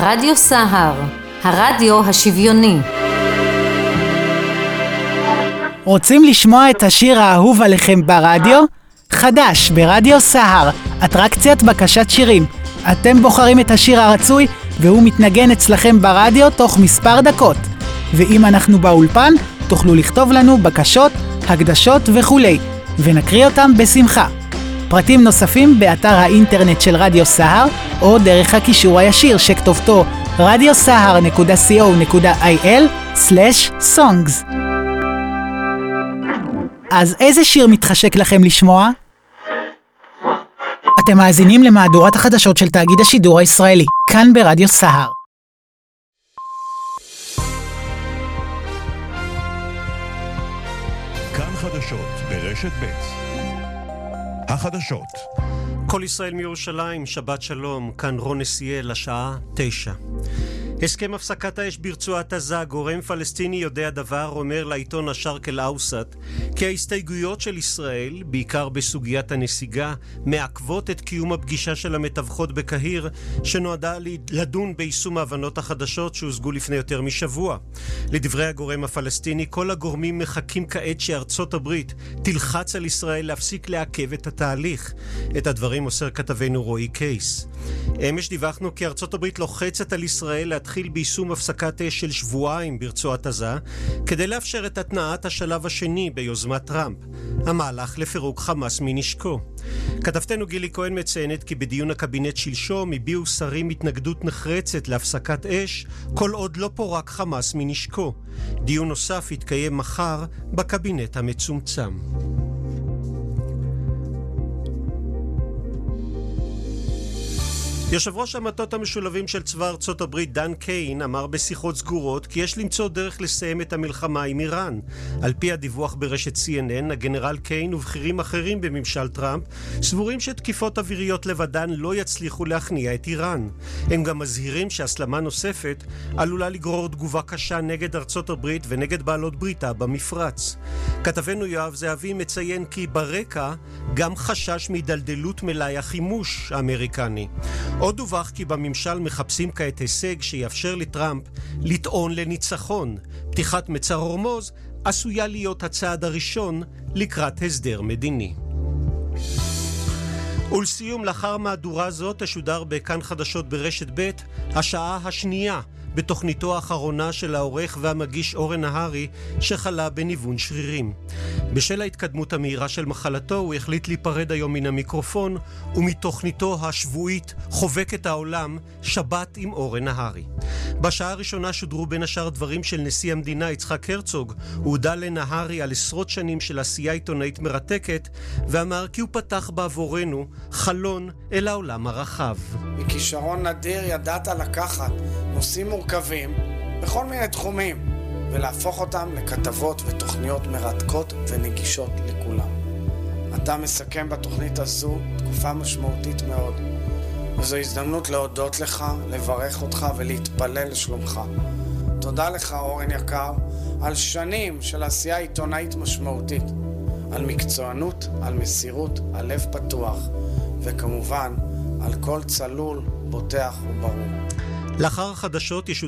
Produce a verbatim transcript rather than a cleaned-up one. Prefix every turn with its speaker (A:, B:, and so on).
A: רדיו סהר, הרדיו השוויוני.
B: רוצים לשמוע את השיר האהוב עליכם ברדיו? חדש ברדיו סהר, אטרקציית בקשת שירים. אתם בוחרים את השיר הרצוי והוא מתנגן אצלכם ברדיו תוך מספר דקות. ואם אנחנו באולפן, תוכלו לכתוב לנו בקשות, הקדשות וכולי, ונקריא אותם בשמחה. פרטים נוספים באתר האינטרנט של רדיו סהר, או דרך הקישור הישיר שכתובתו רדיו סהר נקודה סי או נקודה איי אל סלש סונגס. אז איזה שיר מתחשק לכם לשמוע? אתם מאזינים למהדורת החדשות של תאגיד השידור הישראלי, כאן ברדיו סהר.
C: כאן חדשות ברשת ב'. החדשות.
D: כל ישראל מירושלים, שבת שלום, כאן רון נסיאל, השעה תשע. הסכם הפסקת האש ברצועת עזה, גורם פלסטיני יודע דבר, אומר לעיתון השרק אל-אווסט כי ההסתייגויות של ישראל, בעיקר בסוגיית הנסיגה, מעכבות את קיום הפגישה של המתווכות בקהיר, שנועדה לדון ביישום ההבנות החדשות שהושגו לפני יותר משבוע. לדברי הגורם הפלסטיני, כל הגורמים מחכים כעת שארצות הברית תלחץ על ישראל להפסיק לעכב את התהליך. את הדברים מוסר כתבנו רועי קייס. אמש דיווחנו כי ארצות הברית לוחצת על ישראל להתחיל ביישום הפסקת אש של שבועיים ברצועת עזה, כדי לאפשר את התנעת השלב השני ביוזמת טראמפ, המהלך לפירוק חמאס מנשקו. כתבתנו גילי כהן מציינת כי בדיון הקבינט שלשום הביעו שרים התנגדות נחרצת להפסקת אש, כל עוד לא פורק חמאס מנשקו. דיון נוסף יתקיים מחר בקבינט המצומצם. יושב ראש המטות המשולבים של צבא ארצות הברית דן קיין אמר בשיחות סגורות כי יש למצוא דרך לסיים את המלחמה עם איראן. על פי הדיווח ברשת סי אן אן, הגנרל קיין ובכירים אחרים בממשל טראמפ סבורים שתקיפות אוויריות לבדן לא יצליחו להכניע את איראן. הם גם מזהירים שהסלמה נוספת עלולה לגרור תגובה קשה נגד ארצות הברית ונגד בעלות בריתה במפרץ. כתבנו יואב זהבי מציין כי ברקע גם חשש מדלדלות מלאי החימוש האמריקני. עוד דווח כי בממשל מחפשים כעת הישג שיאפשר לטראמפ לטעון לניצחון. פתיחת מצר הורמוז עשויה להיות הצעד הראשון לקראת הסדר מדיני. ולסיום, לאחר מהדורה זאת תשודר בכאן חדשות ברשת ב' השעה השנייה בתוכניתו האחרונה של העורך והמגיש אורן נהרי שחלה בניוון שרירים. בשל ההתקדמות המהירה של מחלתו הוא החליט להיפרד היום מן המיקרופון ומתוכניתו השבועית חובקת העולם שבת עם אורן נהרי. בשעה הראשונה שודרו בין השאר דברים של נשיא המדינה יצחק הרצוג. הוא הודה לנהרי על עשרות שנים של עשייה עיתונאית מרתקת ואמר כי הוא פתח בעבורנו חלון אל העולם הרחב.
E: מכישרון נדיר ידעת לקחת נושאים מורכבים בכל מיני תחומים ולהפוך אותם לכתבות ותוכניות מרתקות ונגישות לכולם. אתה מסכם בתוכנית הזו תקופה משמעותית מאוד, וזו הזדמנות להודות לך, לברך אותך ולהתפלל לשלומך. תודה לך אורן יקר על שנים של עשייה עיתונאית משמעותית, על מקצוענות, על מסירות, על לב פתוח, וכמובן על כל צלול, בוטח וברור.
D: לאחר החדשות ישודר